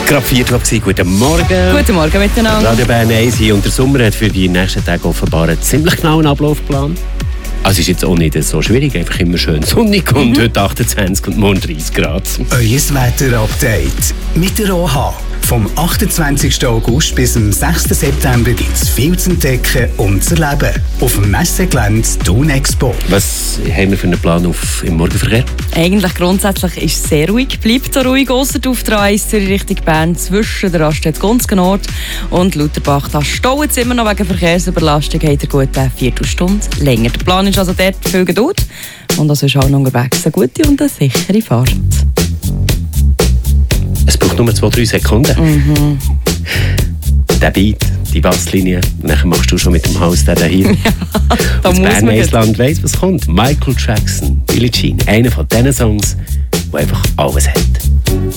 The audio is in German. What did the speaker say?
Gerade 4 Uhr gewesen. Guten Morgen. Guten Morgen miteinander. Radio Bern 1 hier und der Sommer hat für die nächsten Tage offenbar einen ziemlich genauen Ablaufplan. Also ist jetzt auch nicht so schwierig, einfach immer schön sonnig und heute 28 und morgen 30 Grad. Euer Wetter-Update mit der OH. Vom 28. August bis zum 6. September gibt es viel zu entdecken und zu erleben. Auf dem Messegelände Thun Expo. Was haben wir für einen Plan im Morgenverkehr? Eigentlich grundsätzlich ist es sehr ruhig. Bleibt so ruhig, ausser auf der A1 Zürich Richtung Bern zwischen der Raststätte-Gunzgen-Ort und Lauterbach. Da staut es immer noch wegen Verkehrsüberlastung. Habt ihr gut eine Viertelstunde länger. Der Plan ist also dort viel Geduld und also ist auch noch unterwegs eine gute und eine sichere Fahrt. Es braucht nur 2-3 Sekunden. Der Beat, die Basslinie, und dann machst du schon mit dem Haus den hier. Ja, da und muss das man Bern-Island weiss, was kommt. Michael Jackson, Billie Jean, einer von diesen Songs, der einfach alles hat.